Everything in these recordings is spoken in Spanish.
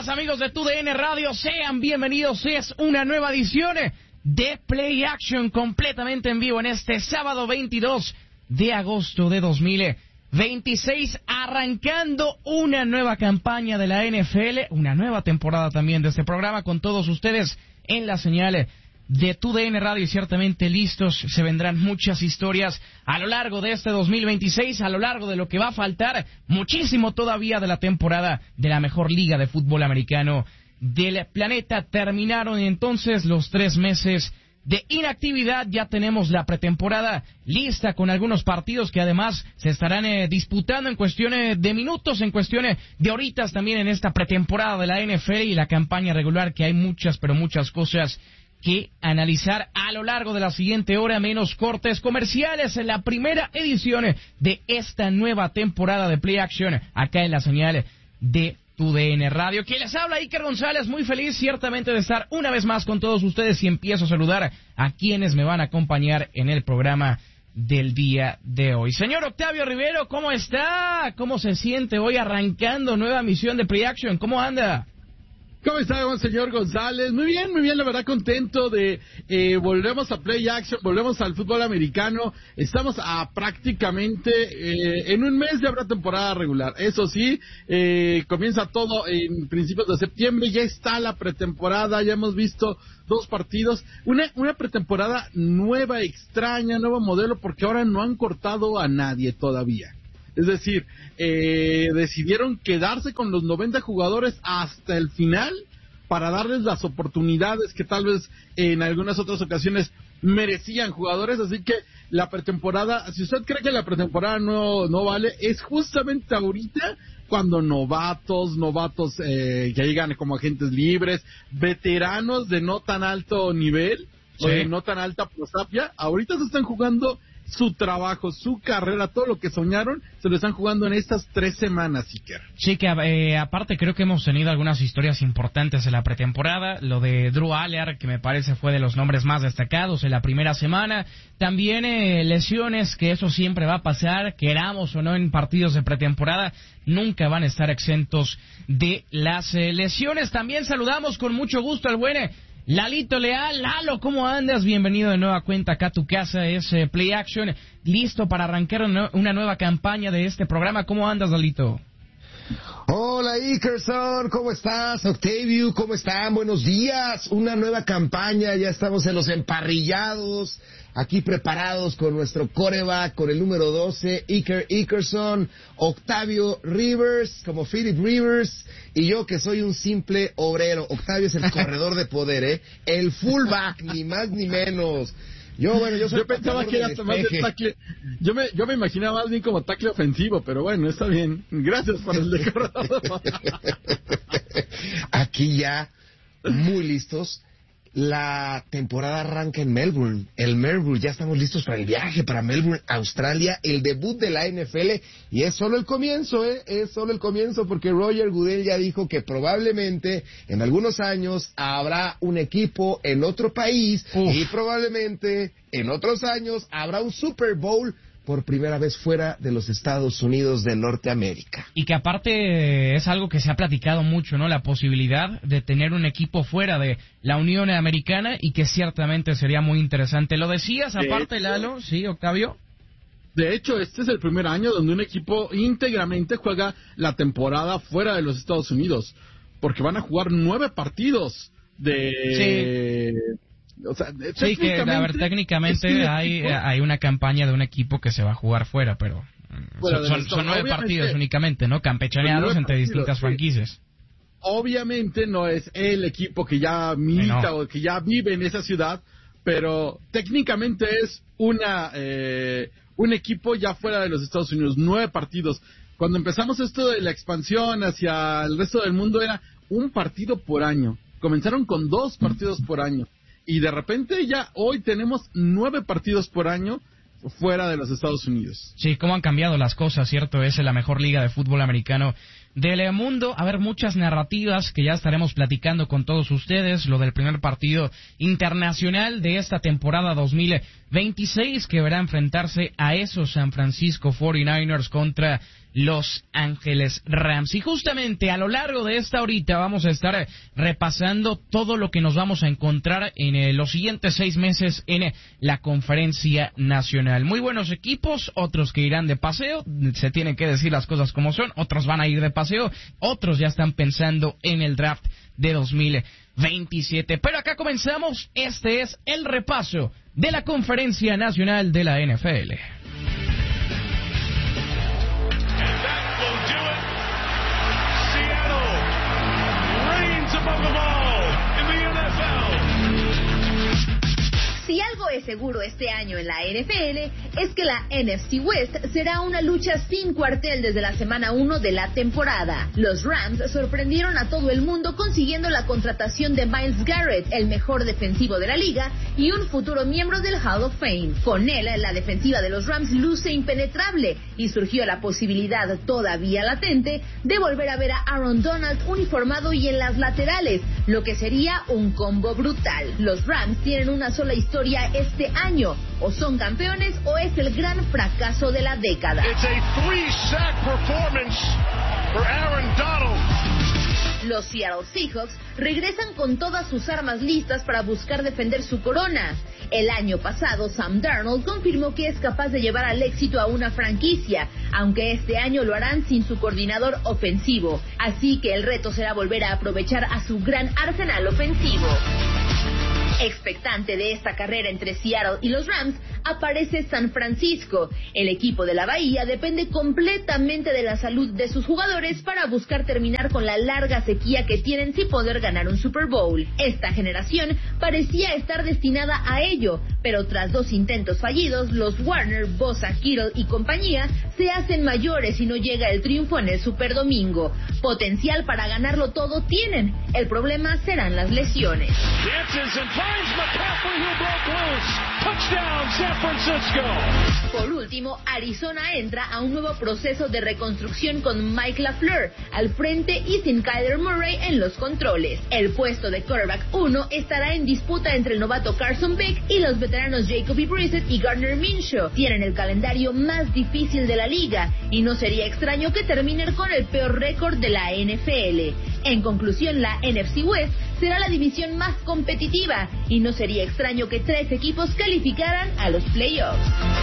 días, amigos de TUDN Radio, sean bienvenidos. Es una nueva edición de Play Action completamente en vivo en este sábado 22 de agosto de 2026, arrancando una nueva campaña de la NFL, una nueva temporada también de este programa con todos ustedes en la señal de TUDN Radio, y ciertamente listos. Se vendrán muchas historias a lo largo de este 2026, a lo largo de lo que va a faltar muchísimo todavía de la temporada de la mejor liga de fútbol americano del planeta. Terminaron entonces los 3 meses de inactividad. Ya tenemos la pretemporada lista con algunos partidos que además se estarán disputando en cuestiones de minutos, en cuestiones de horitas también en esta pretemporada de la NFL y la campaña regular, que hay muchas, pero muchas cosas que analizar a lo largo de la siguiente hora, menos cortes comerciales en la primera edición de esta nueva temporada de Play Action acá en la señal de TUDN Radio. Quien les habla, Iker González, muy feliz ciertamente de estar una vez más con todos ustedes, y empiezo a saludar a quienes me van a acompañar en el programa del día de hoy. Señor Octavio Rivero, ¿cómo está? ¿Cómo se siente hoy arrancando nueva misión de Play Action? ¿Cómo anda? ¿Cómo está, señor González? Muy bien, la verdad contento de volvemos a Play Action, volvemos al fútbol americano. Estamos a prácticamente en un mes ya habrá temporada regular. Eso sí, comienza todo en principios de septiembre, ya está la pretemporada, ya hemos visto 2 partidos, una pretemporada nueva, extraña, nuevo modelo, porque ahora no han cortado a nadie todavía. Es decir, decidieron quedarse con los 90 jugadores hasta el final para darles las oportunidades que tal vez en algunas otras ocasiones merecían jugadores. Así que la pretemporada, si usted cree que la pretemporada no vale, es justamente ahorita cuando novatos que llegan como agentes libres, veteranos de no tan alto nivel, sí, no tan alta prosapia, ahorita se están jugando su trabajo, su carrera, todo lo que soñaron, se lo están jugando en estas 3 semanas, Iker. Sí, que aparte creo que hemos tenido algunas historias importantes en la pretemporada. Lo de Drew Aller, que me parece fue de los nombres más destacados en la primera semana. También lesiones, que eso siempre va a pasar, queramos o no, en partidos de pretemporada, nunca van a estar exentos de las lesiones. También saludamos con mucho gusto al buen Lalito Leal. Lalo, ¿cómo andas? Bienvenido de nueva cuenta acá a tu casa, es Play Action, listo para arrancar una nueva campaña de este programa. ¿Cómo andas, Lalito? Hola, Ikerson, ¿cómo estás? Octavio, ¿cómo están? Buenos días, una nueva campaña, ya estamos en los emparrillados, aquí preparados con nuestro quarterback, con el número 12, Ikerson, Octavio Rivers, como Philip Rivers, y yo que soy un simple obrero. Octavio es el corredor de poder, el fullback, ni más ni menos. Yo pensaba que era más de tackle. Yo me imaginaba más bien como tackle ofensivo, pero bueno, está bien. Gracias por el decorado. Aquí ya, muy listos. La temporada arranca en Melbourne. Ya estamos listos para el viaje para Melbourne, Australia, el debut de la NFL, y es solo el comienzo, es solo el comienzo, porque Roger Goodell ya dijo que probablemente en algunos años habrá un equipo en otro país, y probablemente en otros años habrá un Super Bowl por primera vez fuera de los Estados Unidos de Norteamérica. Y que aparte es algo que se ha platicado mucho, ¿no? La posibilidad de tener un equipo fuera de la Unión Americana, y que ciertamente sería muy interesante. ¿Lo decías aparte, Lalo? ¿Sí, Octavio? De hecho, este es el primer año donde un equipo íntegramente juega la temporada fuera de los Estados Unidos, porque van a jugar 9 partidos de... Sí. O sea, sí, que a ver, técnicamente hay una campaña de un equipo que se va a jugar fuera, pero son 9 partidos únicamente, ¿no? Campechaneados entre distintas franquicias. Obviamente no es el equipo que ya milita o que ya vive en esa ciudad, pero técnicamente es un equipo ya fuera de los Estados Unidos. 9 partidos. Cuando empezamos esto de la expansión hacia el resto del mundo era un partido por año. Comenzaron con 2 partidos por año. Y de repente ya hoy tenemos 9 partidos por año fuera de los Estados Unidos. Sí, cómo han cambiado las cosas, ¿cierto? Es la mejor liga de fútbol americano del mundo. A ver, muchas narrativas que ya estaremos platicando con todos ustedes. Lo del primer partido internacional de esta temporada 2026, que verá enfrentarse a esos San Francisco 49ers contra Los Ángeles Rams. Y justamente a lo largo de esta horita vamos a estar repasando todo lo que nos vamos a encontrar en los siguientes 6 meses en la Conferencia Nacional. Muy buenos equipos, otros que irán de paseo, se tienen que decir las cosas como son, otros van a ir de paseo, otros ya están pensando en el draft de 2027. Pero acá comenzamos, este es el repaso de la Conferencia Nacional de la NFL. Si algo es seguro este año en la NFL es que la NFC West será una lucha sin cuartel desde la semana 1 de la temporada. Los Rams sorprendieron a todo el mundo consiguiendo la contratación de Myles Garrett, el mejor defensivo de la liga y un futuro miembro del Hall of Fame. Con él, la defensiva de los Rams luce impenetrable y surgió la posibilidad todavía latente de volver a ver a Aaron Donald uniformado y en las laterales, lo que sería un combo brutal. Los Rams tienen una sola historia este año, o son campeones o es el gran fracaso de la década. It's a 3-sack performance for Aaron Donald. Los Seattle Seahawks regresan con todas sus armas listas para buscar defender su corona. El año pasado, Sam Darnold confirmó que es capaz de llevar al éxito a una franquicia, aunque este año lo harán sin su coordinador ofensivo. Así que el reto será volver a aprovechar a su gran arsenal ofensivo. Expectante de esta carrera entre Seattle y los Rams, aparece San Francisco. El equipo de la Bahía depende completamente de la salud de sus jugadores para buscar terminar con la larga sequía que tienen sin poder ganar un Super Bowl. Esta generación parecía estar destinada a ello, pero tras 2 intentos fallidos, los Warner, Bosa, Kittle y compañía se hacen mayores y no llega el triunfo en el Super Domingo. Potencial para ganarlo todo tienen, el problema serán las lesiones. McCaffrey, who broke loose. Touchdown, San Francisco. Por último, Arizona entra a un nuevo proceso de reconstrucción con Mike LaFleur al frente y sin Kyler Murray en los controles. El puesto de quarterback 1 estará en disputa entre el novato Carson Beck y los veteranos Jacoby Brissett y Gardner Minshew. Tienen el calendario más difícil de la liga y no sería extraño que terminen con el peor récord de la NFL. En conclusión, la NFC West será la división más competitiva y no sería extraño que 3 equipos calificaran a los playoffs.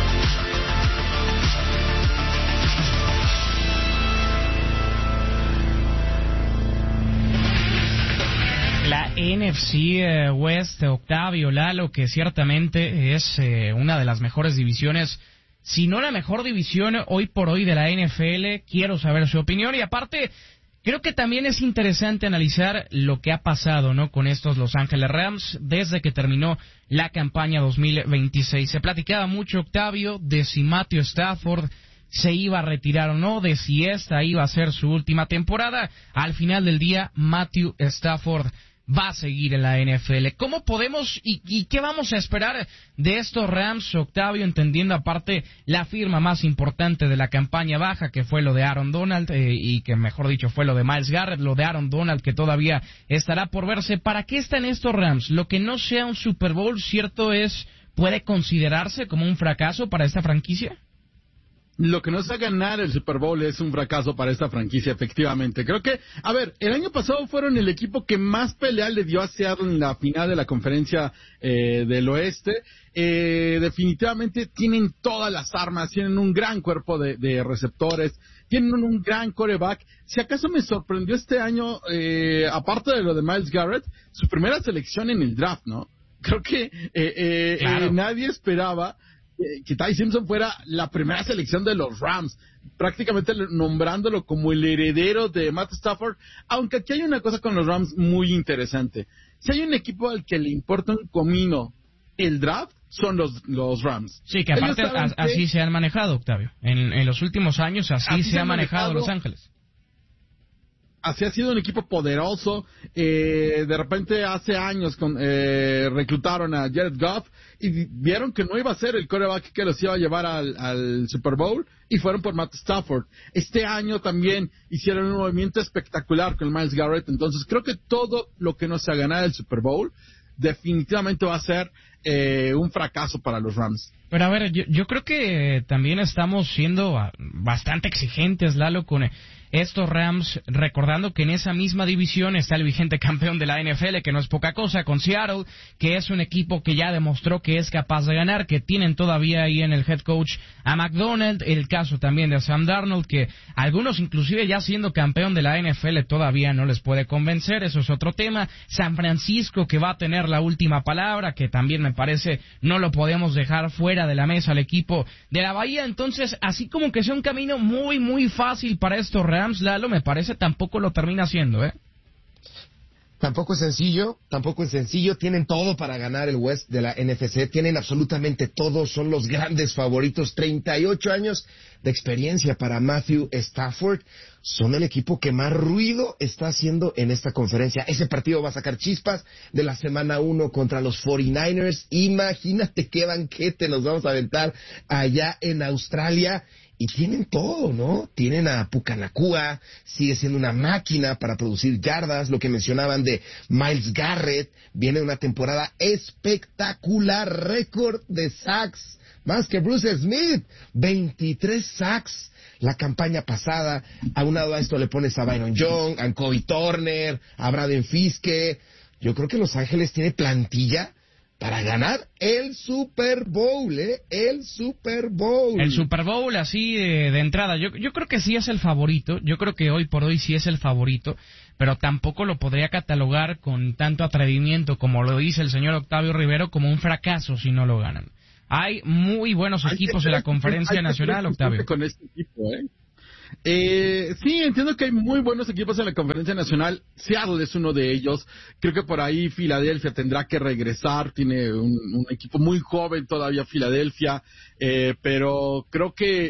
La NFC West, Octavio, Lalo, que ciertamente es una de las mejores divisiones, si no la mejor división hoy por hoy de la NFL. Quiero saber su opinión y aparte creo que también es interesante analizar lo que ha pasado, ¿no?, con estos Los Ángeles Rams desde que terminó la campaña 2026. Se platicaba mucho, Octavio, de si Matthew Stafford se iba a retirar o no, de si esta iba a ser su última temporada. Al final del día, Matthew Stafford va a seguir en la NFL. ¿Cómo podemos y qué vamos a esperar de estos Rams, Octavio, entendiendo aparte la firma más importante de la campaña baja, que fue lo de Aaron Donald, y que mejor dicho fue lo de Myles Garrett, lo de Aaron Donald que todavía estará por verse? ¿Para qué están estos Rams? Lo que no sea un Super Bowl, cierto es, ¿puede considerarse como un fracaso para esta franquicia? Lo que no sea ganar el Super Bowl es un fracaso para esta franquicia, efectivamente. Creo que, a ver, el año pasado fueron el equipo que más pelea le dio a Seattle en la final de la conferencia del oeste. Definitivamente tienen todas las armas, tienen un gran cuerpo de receptores, tienen un gran quarterback. Si acaso me sorprendió este año, aparte de lo de Myles Garrett, su primera selección en el draft, ¿no? Creo que claro. Nadie esperaba que Ty Simpson fuera la primera selección de los Rams, prácticamente nombrándolo como el heredero de Matt Stafford, aunque aquí hay una cosa con los Rams muy interesante. Si hay un equipo al que le importa un comino el draft, son los Rams. Sí, que aparte así se han manejado, Octavio. En los últimos años así se ha manejado Los Ángeles. Así ha sido un equipo poderoso. De repente hace años reclutaron a Jared Goff y vieron que no iba a ser el quarterback que los iba a llevar al Super Bowl y fueron por Matt Stafford. Este año también hicieron un movimiento espectacular con Myles Garrett. Entonces creo que todo lo que no sea ganar el Super Bowl definitivamente va a ser un fracaso para los Rams. Pero a ver, yo creo que también estamos siendo bastante exigentes, Lalo, con estos Rams, recordando que en esa misma división está el vigente campeón de la NFL, que no es poca cosa, con Seattle, que es un equipo que ya demostró que es capaz de ganar, que tienen todavía ahí en el head coach a McDonald, el caso también de Sam Darnold, que algunos inclusive ya siendo campeón de la NFL todavía no les puede convencer, eso es otro tema. San Francisco, que va a tener la última palabra, que también me parece no lo podemos dejar fuera de la mesa al equipo de la Bahía. Entonces, así como que sea un camino muy, muy fácil para estos Rams, Lalo, me parece tampoco lo termina haciendo, Tampoco es sencillo, tienen todo para ganar el West de la NFC, tienen absolutamente todo, son los grandes favoritos, 38 años de experiencia para Matthew Stafford, son el equipo que más ruido está haciendo en esta conferencia. Ese partido va a sacar chispas de la semana 1 contra los 49ers, imagínate qué banquete nos vamos a aventar allá en Australia. Y tienen todo, ¿no? Tienen a Puka Nacua, sigue siendo una máquina para producir yardas, lo que mencionaban de Myles Garrett, viene una temporada espectacular, récord de sacks, más que Bruce Smith, 23 sacks la campaña pasada. Aunado a esto le pones a Byron Young, a Kobe Turner, a Braden Fiske. Yo creo que Los Ángeles tiene plantilla para ganar el Super Bowl, el Super Bowl. El Super Bowl, así de entrada. Yo creo que sí es el favorito. Yo creo que hoy por hoy sí es el favorito. Pero tampoco lo podría catalogar con tanto atrevimiento como lo dice el señor Octavio Rivero como un fracaso si no lo ganan. Hay muy buenos equipos en la Conferencia Nacional, Octavio. Con este equipo, sí, entiendo que hay muy buenos equipos en la Conferencia Nacional. Seattle es uno de ellos. Creo que por ahí Filadelfia tendrá que regresar. Tiene un equipo muy joven todavía Filadelfia. Pero creo que,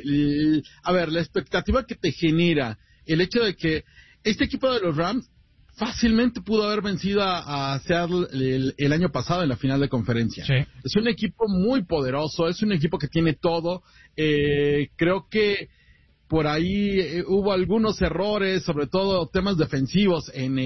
la expectativa que te genera el hecho de que este equipo de los Rams fácilmente pudo haber vencido a Seattle el año pasado en la final de conferencia. Sí. Es un equipo muy poderoso, es un equipo que tiene todo. Creo que por ahí hubo algunos errores, sobre todo temas defensivos en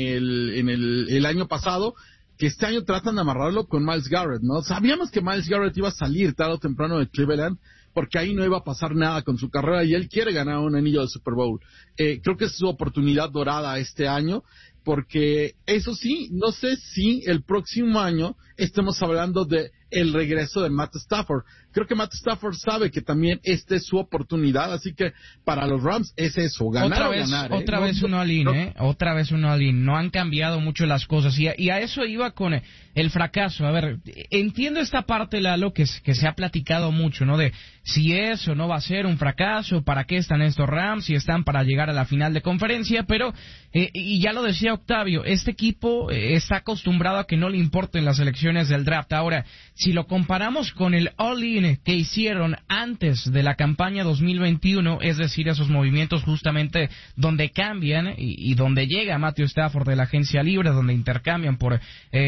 el año pasado, que este año tratan de amarrarlo con Myles Garrett, ¿no? Sabíamos que Myles Garrett iba a salir tarde o temprano de Cleveland, porque ahí no iba a pasar nada con su carrera y él quiere ganar un anillo de Super Bowl. Creo que es su oportunidad dorada este año, porque eso sí, no sé si el próximo año estemos hablando de el regreso de Matt Stafford. Creo que Matt Stafford sabe que también esta es su oportunidad, así que para los Rams es eso, ganar o ganar. Otra vez un all-in, otra vez un all-in. No han cambiado mucho las cosas y a eso iba con el fracaso. A ver, entiendo esta parte, Lalo, que se ha platicado mucho, ¿no? De si es o no va a ser un fracaso, para qué están estos Rams, si están para llegar a la final de conferencia, pero, y ya lo decía Octavio, este equipo está acostumbrado a que no le importen las elecciones del draft. Ahora, si lo comparamos con el all-in que hicieron antes de la campaña 2021, es decir, esos movimientos justamente donde cambian y donde llega Matthew Stafford de la agencia libre, donde intercambian para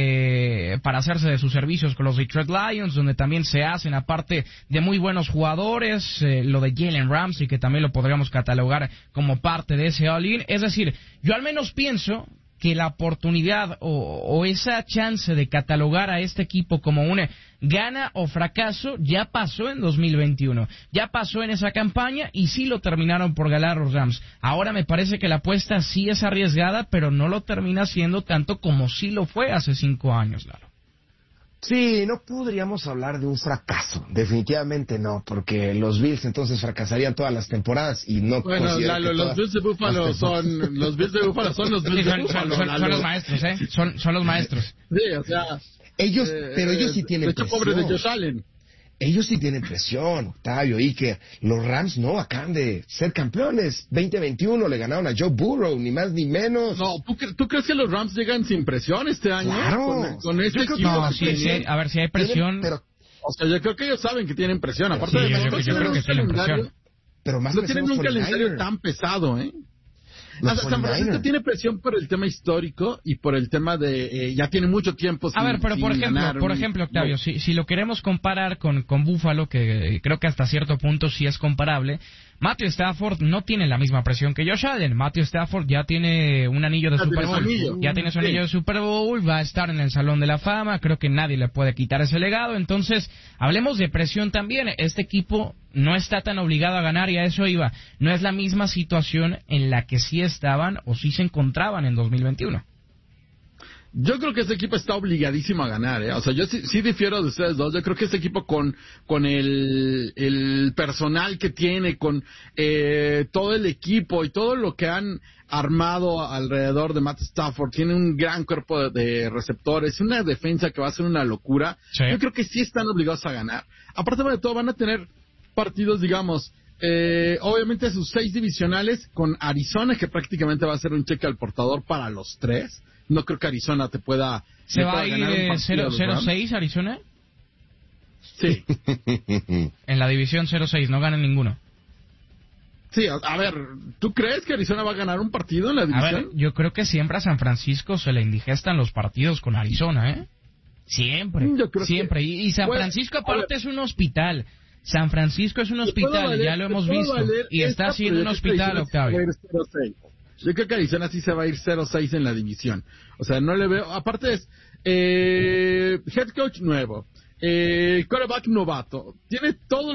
hacerse de sus servicios con los Detroit Lions, donde también se hacen, aparte de muy buenos jugadores, lo de Jalen Ramsey, que también lo podríamos catalogar como parte de ese all-in. Es decir, yo al menos pienso que la oportunidad o esa chance de catalogar a este equipo como una gana o fracaso ya pasó en 2021, ya pasó en esa campaña y sí lo terminaron por ganar los Rams. Ahora me parece que la apuesta sí es arriesgada, pero no lo termina siendo tanto como sí lo fue hace 5 años, Lalo. Sí, no podríamos hablar de un fracaso, definitivamente no, porque los Bills entonces fracasarían todas las temporadas y no. Bueno, Lalo, los Bills de Buffalo son los Bills de Buffalo. Son los los maestros, son los maestros. Sí, o sea, ellos, pero ellos sí tienen presión. Pobre de Josh Allen. Ellos sí tienen presión, Octavio, Iker. Los Rams no acaban de ser campeones. 2021 le ganaron a Joe Burrow, ni más ni menos. No, ¿tú crees que los Rams llegan sin presión este año? Claro. Con este equipo. No, sí, a ver, si hay presión. Pero, o sea, yo creo que ellos saben que tienen presión. Aparte sí, de yo creo que tienen presión. Pero más no tienen un calendario tan pesado, San Francisco tiene presión por el tema histórico y por el tema de ya tiene mucho tiempo sin, a ver, pero por ejemplo, Octavio, si lo queremos comparar con Buffalo, que creo que hasta cierto punto sí es comparable, Matthew Stafford no tiene la misma presión que Josh Allen. Matthew Stafford ya tiene un anillo de Super Bowl, ya tiene su anillo de Super Bowl, va a estar en el Salón de la Fama, creo que nadie le puede quitar ese legado. Entonces, hablemos de presión también. Este equipo no está tan obligado a ganar y a eso iba. No es la misma situación en la que sí estaban o sí se encontraban en 2021. Yo creo que este equipo está obligadísimo a ganar, ¿eh? O sea, yo sí difiero de ustedes dos. Yo creo que este equipo con el personal que tiene, con todo el equipo y todo lo que han armado alrededor de Matt Stafford, tiene un gran cuerpo de receptores, una defensa que va a ser una locura. Sí. Yo creo que sí están obligados a ganar. Aparte de todo, van a tener partidos, digamos, obviamente sus 6 divisionales con Arizona, que prácticamente va a ser un cheque al portador para los 3. No creo que Arizona te pueda... ¿Se va a ir 0-6 Arizona? Sí. En la división 0-6, no ganan ninguno. Sí, a ver, ¿tú crees que Arizona va a ganar un partido en la división? A ver, yo creo que siempre a San Francisco se le indigestan los partidos con Arizona, ¿eh? Siempre, siempre. Y San Francisco aparte es un hospital. San Francisco es un hospital, ya lo hemos visto. Y está siendo un hospital, Octavio. Yo creo que Arizona sí se va a ir 0-6 en la división. O sea, no le veo... Aparte es head coach nuevo, quarterback novato. Tiene todos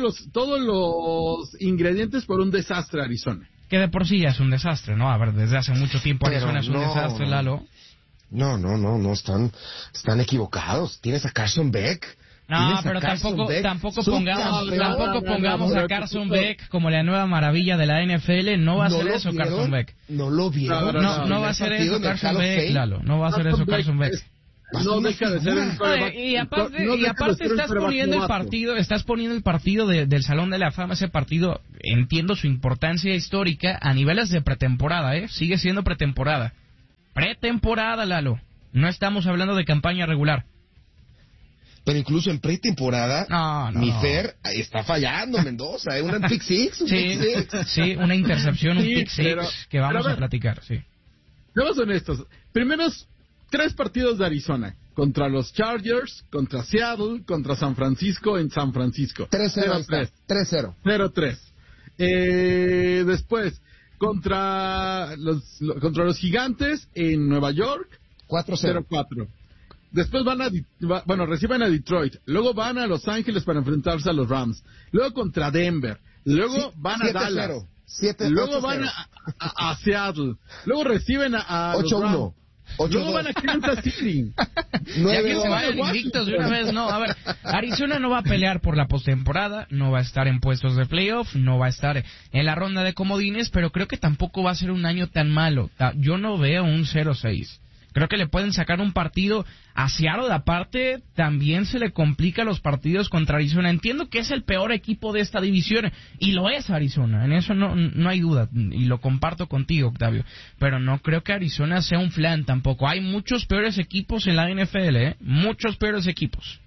los ingredientes por un desastre Arizona. Que de por sí ya es un desastre, ¿no? A ver, desde hace mucho tiempo Arizona es un desastre, Lalo. No, están equivocados. Tienes a Carson Beck. No, pero tampoco pongamos a Carson Beck como la nueva maravilla de la NFL. No va a ser eso, Carson Beck. No lo vieron. No va a ser eso, Carson Beck, Lalo. No va a ser eso, Carson Beck. No deja de ser un quarterback. Y aparte estás poniendo el partido del Salón de la Fama. Ese partido, entiendo su importancia histórica a niveles de pretemporada, ¿eh? Sigue siendo pretemporada. Pretemporada, Lalo. No estamos hablando de campaña regular. Pero incluso en pretemporada, Fer está fallando, Mendoza, un pick six, Sí, una intercepción, un pick six, que vamos a platicar, sí. Seamos honestos, primeros 3 partidos de Arizona, contra los Chargers, contra Seattle, contra San Francisco en San Francisco. 3-0. 0-3. Después, contra los Gigantes en Nueva York, 4-0. Después reciben a Detroit, luego van a Los Ángeles para enfrentarse a los Rams, luego contra Denver, luego van a Dallas, luego van a Seattle, luego reciben a 8-1. los Rams, luego van a Kansas City. Ya que se vayan invictos de una vez, no. A ver, Arizona no va a pelear por la postemporada, no va a estar en puestos de playoff, no va a estar en la ronda de comodines, pero creo que tampoco va a ser un año tan malo. Yo no veo un 0-6. Creo que le pueden sacar un partido a Seattle. Aparte, también se le complica los partidos contra Arizona. Entiendo que es el peor equipo de esta división, y lo es Arizona. En eso no hay duda, y lo comparto contigo, Octavio. Pero no creo que Arizona sea un flan tampoco. Hay muchos peores equipos en la NFL, ¿eh? Muchos peores equipos.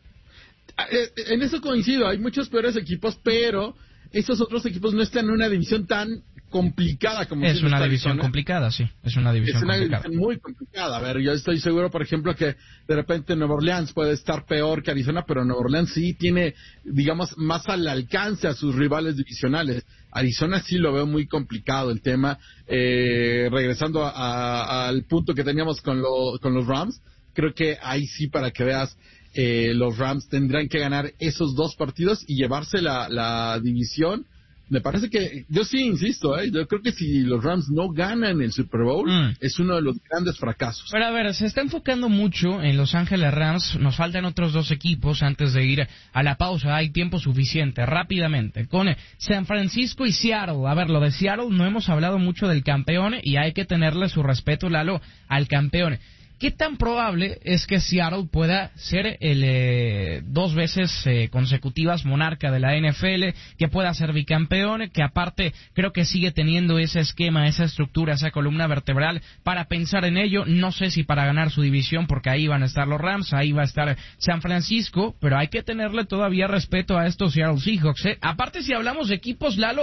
En eso coincido. Hay muchos peores equipos, pero esos otros equipos no están en una división tan complicada como es una división complicada, sí. Es una división muy complicada. A ver, yo estoy seguro, por ejemplo, que de repente Nueva Orleans puede estar peor que Arizona, pero Nueva Orleans sí tiene, digamos, más al alcance a sus rivales divisionales. Arizona sí lo veo muy complicado el tema. Regresando al punto que teníamos con los Rams, creo que ahí sí, para que veas, los Rams tendrán que ganar esos 2 partidos y llevarse la división. Me parece que, yo sí insisto, yo creo que si los Rams no ganan el Super Bowl, es uno de los grandes fracasos. Pero a ver, se está enfocando mucho en Los Ángeles Rams. Nos faltan otros 2 equipos antes de ir a la pausa. Hay tiempo suficiente, rápidamente, con San Francisco y Seattle. A ver, lo de Seattle, no hemos hablado mucho del campeón y hay que tenerle su respeto, Lalo, al campeón. ¿Qué tan probable es que Seattle pueda ser el 2 veces consecutivas monarca de la NFL, que pueda ser bicampeón, que aparte creo que sigue teniendo ese esquema, esa estructura, esa columna vertebral para pensar en ello? No sé si para ganar su división, porque ahí van a estar los Rams, ahí va a estar San Francisco, pero hay que tenerle todavía respeto a estos Seattle Seahawks, ¿eh? Aparte, si hablamos de equipos, Lalo,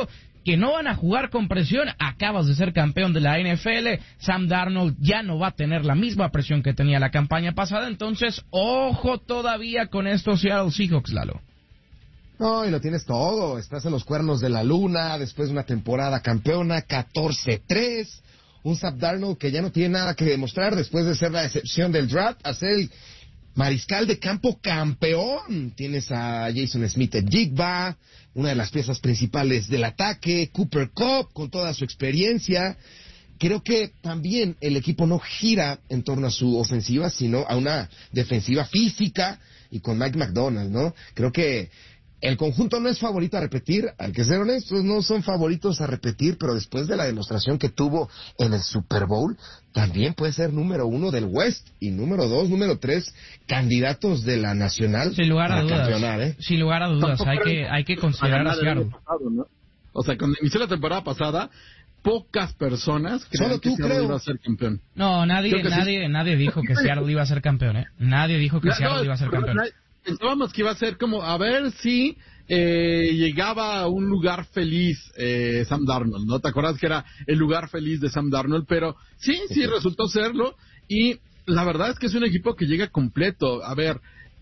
que no van a jugar con presión. Acabas de ser campeón de la NFL. Sam Darnold ya no va a tener la misma presión que tenía la campaña pasada. Entonces, ojo todavía con estos Seattle Seahawks, Lalo. No, y lo tienes todo. Estás en los cuernos de la luna, después de una temporada campeona, 14-3. Un Sam Darnold que ya no tiene nada que demostrar después de ser la excepción del draft, a ser el mariscal de campo campeón. Tienes a Jason Smith-Njigba, una de las piezas principales del ataque, Cooper Kupp con toda su experiencia. Creo que también el equipo no gira en torno a su ofensiva, sino a una defensiva física y con Mike McDonald, ¿no? Creo que el conjunto no es favorito a repetir, hay que ser honestos, no son favoritos a repetir, pero después de la demostración que tuvo en el Super Bowl, también puede ser número 1 del West y número 2, número 3, candidatos de la Nacional. Sin lugar a dudas, campeonar, sin lugar a dudas, hay que considerar a Seattle. ¿No? O sea, cuando inició la temporada pasada, pocas personas creían que Seattle iba a ser campeón. No, nadie dijo que Seattle iba a ser campeón, ¿eh? Nadie dijo que Seattle iba a ser campeón. Pensábamos que iba a ser como, a ver si llegaba a un lugar feliz Sam Darnold, ¿no? ¿Te acuerdas que era el lugar feliz de Sam Darnold? Pero sí resultó serlo, y la verdad es que es un equipo que llega completo. A ver,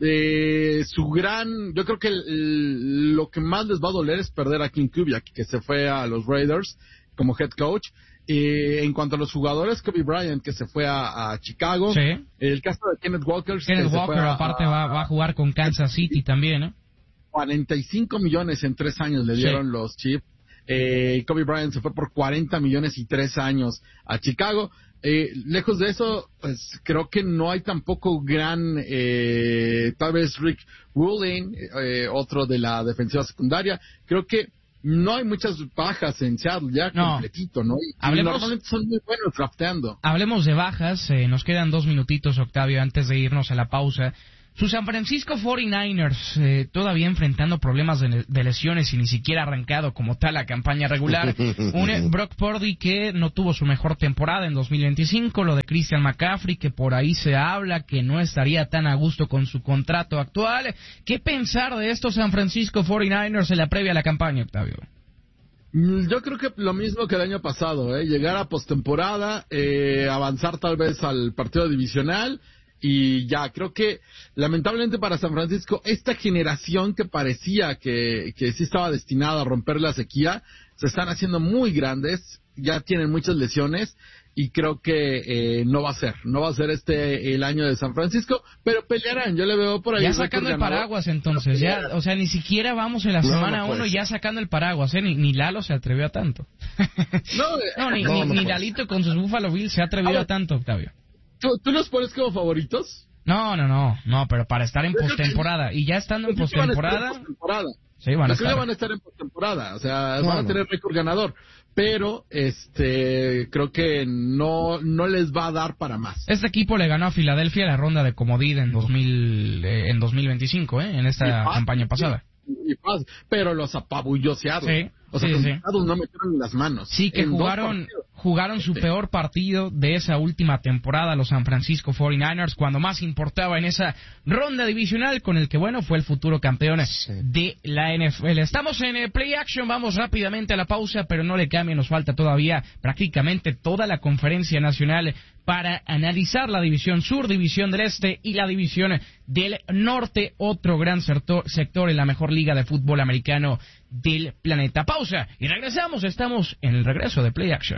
yo creo que lo que más les va a doler es perder a Klint Kubiak, que se fue a los Raiders como head coach. En cuanto a los jugadores, Kobe Bryant, que se fue a Chicago. Sí. El caso de Kenneth Walker. Aparte va a jugar con Kansas City también, ¿eh? 45 millones en 3 años le dieron los Chiefs. Kobe Bryant se fue por 40 millones y 3 años a Chicago. Lejos de eso, pues creo que no hay tampoco gran, tal vez Rick Ruling, otro de la defensiva secundaria. Creo que no hay muchas bajas en Seattle, ya completito, ¿no? Y normalmente son muy buenos drafteando. Hablemos de bajas, nos quedan 2 minutitos, Octavio, antes de irnos a la pausa. Sus San Francisco 49ers, todavía enfrentando problemas de lesiones y ni siquiera arrancado como tal la campaña regular. Un Brock Purdy que no tuvo su mejor temporada en 2025, lo de Christian McCaffrey, que por ahí se habla que no estaría tan a gusto con su contrato actual. ¿Qué pensar de estos San Francisco 49ers en la previa a la campaña, Octavio? Yo creo que lo mismo que el año pasado, llegar a postemporada, avanzar tal vez al partido divisional. Y ya, creo que lamentablemente para San Francisco, esta generación que parecía que sí estaba destinada a romper la sequía, se están haciendo muy grandes, ya tienen muchas lesiones, y creo que no va a ser el año de San Francisco, pero pelearán. Yo le veo por ahí ya sacando el paraguas, entonces ya, o sea, ni siquiera vamos en la semana 1 ya sacando el paraguas, ni Lalo se atrevió a tanto. Ni Lalito con sus Buffalo Bills se ha atrevido a tanto, Octavio. ¿Tú los pones como favoritos? No, pero para estar en postemporada, y ya estando en postemporada, sí, van a estar en postemporada, o sea, van a tener récord ganador, pero creo que no les va a dar para más. Este equipo le ganó a Filadelfia la ronda de comodín en 2025, en esta campaña pasada. Pero los apabulló Seattle. Sí. O sea, no metieron las manos. Sí, que jugaron su peor partido de esa última temporada los San Francisco 49ers, cuando más importaba en esa ronda divisional, con el que, fue el futuro campeón de la NFL. Estamos en Play Action, vamos rápidamente a la pausa, pero no le cambie, nos falta todavía prácticamente toda la conferencia nacional para analizar la división sur, división del este y la división del norte, otro gran sector en la mejor liga de fútbol americano del planeta. Pausa y regresamos, estamos en el regreso de Play Action.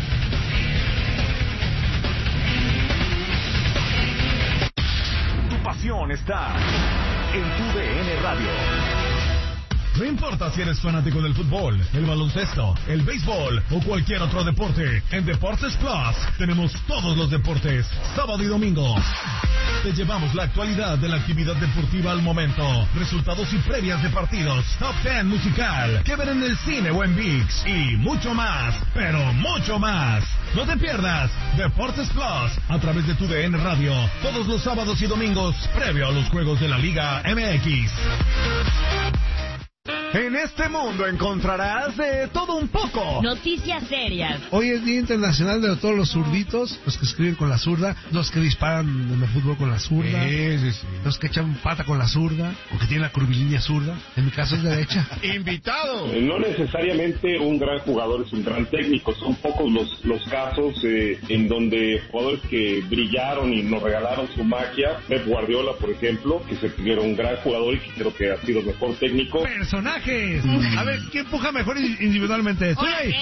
Tu pasión está en tu DN Radio. No importa si eres fanático del fútbol, el baloncesto, el béisbol o cualquier otro deporte, en Deportes Plus tenemos todos los deportes, sábado y domingo. Te llevamos la actualidad de la actividad deportiva al momento, resultados y previas de partidos, top 10 musical, que ver en el cine o en ViX, y mucho más, pero mucho más. No te pierdas Deportes Plus a través de tu DN Radio, todos los sábados y domingos, previo a los juegos de la Liga MX. En este mundo encontrarás de todo un poco. Noticias serias. Hoy es Día Internacional de todos los zurditos, los que escriben con la zurda, los que disparan en el fútbol con la zurda, los que echan pata con la zurda, o que tienen la curvilínea zurda. En mi caso es derecha. ¡Invitado! No necesariamente un gran jugador es un gran técnico. Son pocos los casos en donde jugadores que brillaron y nos regalaron su magia. Pep Guardiola, por ejemplo, que se era un gran jugador y que creo que ha sido el mejor técnico. ¡Personajes! A ver, ¿quién empuja mejor individualmente? ¡Tuley!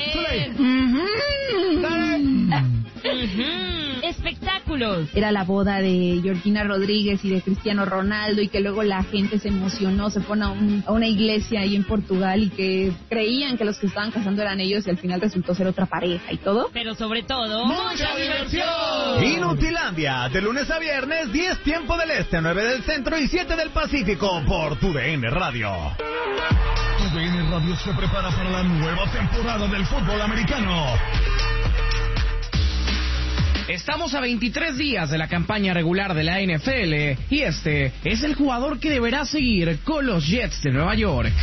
Espectáculos. Era la boda de Georgina Rodríguez y de Cristiano Ronaldo, y que luego la gente se emocionó, se fue a una iglesia ahí en Portugal y que creían que los que estaban casando eran ellos y al final resultó ser otra pareja y todo. Pero sobre todo, ¡mucha diversión! Inutilandia, de lunes a viernes, 10 tiempo del este, 9 del centro y 7 del Pacífico, por TUDN Radio. TUDN Radio se prepara para la nueva temporada del fútbol americano. Estamos a 23 días de la campaña regular de la NFL y este es el jugador que deberá seguir con los Jets de Nueva York.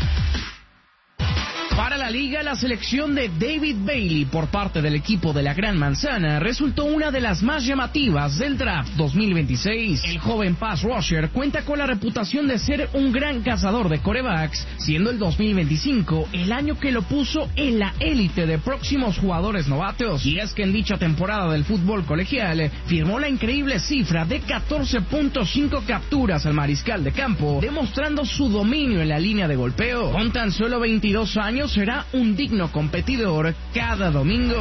Para la liga, la selección de David Bailey por parte del equipo de la Gran Manzana resultó una de las más llamativas del draft 2026. El joven pass rusher cuenta con la reputación de ser un gran cazador de quarterbacks, siendo el 2025 el año que lo puso en la élite de próximos jugadores novatos. Y es que en dicha temporada del fútbol colegial firmó la increíble cifra de 14.5 capturas al mariscal de campo, demostrando su dominio en la línea de golpeo. Con tan solo 22 años, será un digno competidor cada domingo.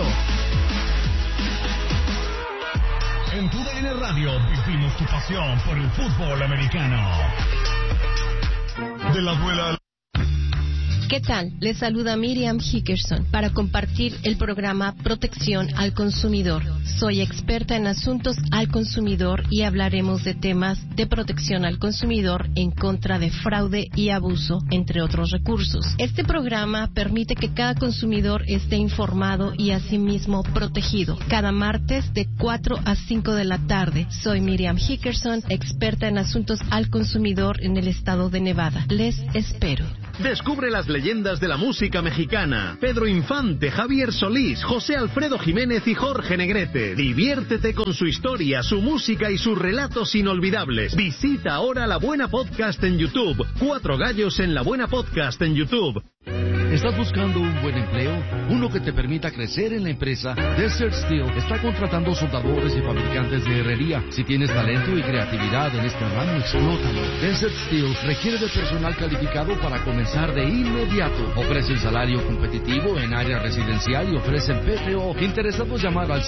En TUDN Radio vivimos tu pasión por el fútbol americano. De la abuela. ¿Qué tal? Les saluda Miriam Hickerson para compartir el programa Protección al Consumidor. Soy experta en asuntos al consumidor y hablaremos de temas de protección al consumidor en contra de fraude y abuso, entre otros recursos. Este programa permite que cada consumidor esté informado y asimismo protegido. Cada martes de 4 a 5 de la tarde. Soy Miriam Hickerson, experta en asuntos al consumidor en el estado de Nevada. Les espero. Descubre las leyendas de la música mexicana. Pedro Infante, Javier Solís, José Alfredo Jiménez y Jorge Negrete. Diviértete con su historia, su música y sus relatos inolvidables. Visita ahora La Buena Podcast en YouTube. 4 gallos en La Buena Podcast en YouTube. ¿Estás buscando un buen empleo? Uno que te permita crecer en la empresa. Desert Steel está contratando soldadores y fabricantes de herrería. Si tienes talento y creatividad en este ramo, explótalo. Desert Steel requiere de personal calificado para comenzar de inmediato. Ofrecen salario competitivo en área residencial y ofrecen PTO. Interesados, llamar al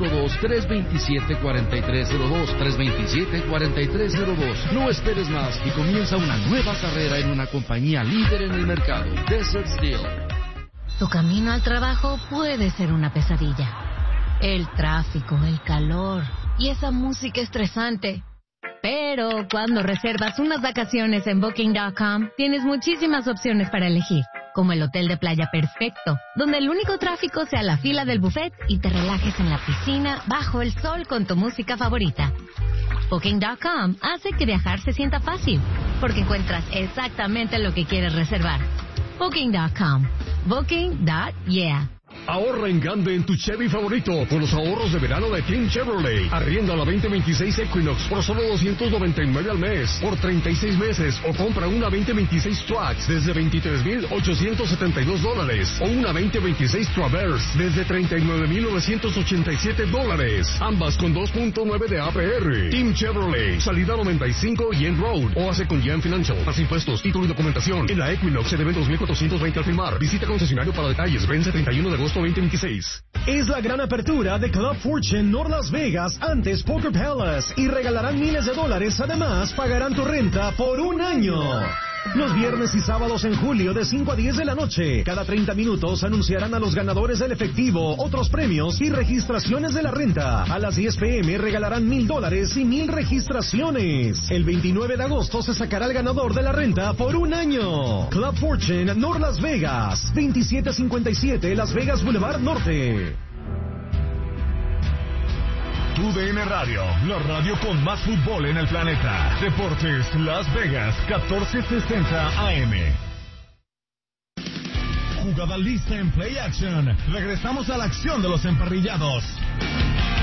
702-327-4302. 327-4302. No esperes más y comienza una nueva carrera en una compañía líder en el mercado. Desert Steel. Tu camino al trabajo puede ser una pesadilla. El tráfico, el calor y esa música estresante. Pero cuando reservas unas vacaciones en Booking.com, tienes muchísimas opciones para elegir, como el hotel de playa perfecto, donde el único tráfico sea la fila del buffet y te relajes en la piscina bajo el sol con tu música favorita. Booking.com hace que viajar se sienta fácil, porque encuentras exactamente lo que quieres reservar. Booking.com. Booking.yeah. Ahorra en grande en tu Chevy favorito con los ahorros de verano de Team Chevrolet. Arrienda la 2026 Equinox por solo $299 al mes por 36 meses o compra una 2026 Trax desde $23,872 o una 2026 Traverse desde $39,987. Ambas con 2.9 de APR. Team Chevrolet, salida 95 y en Road o hace con GM Financial. Más impuestos, título y documentación. En la Equinox se deben $2,420 al firmar. Visita concesionario para detalles. Vence 31 de agosto 2026. Es la gran apertura de Club Fortune North Las Vegas, antes Poker Palace, y regalarán miles de dólares. Además, pagarán tu renta por un año. Los viernes y sábados en julio de 5 a 10 de la noche. Cada 30 minutos anunciarán a los ganadores del efectivo, otros premios y registraciones de la renta. A las 10 p.m. regalarán $1,000 y 1,000 registraciones. El 29 de agosto se sacará el ganador de la renta por un año. Club Fortune North Las Vegas, 2757 Las Vegas Boulevard Norte. TUDN Radio, la radio con más fútbol en el planeta. Deportes Las Vegas, 1460 AM. jugada lista en Play Action. Regresamos a la acción de los emparrillados.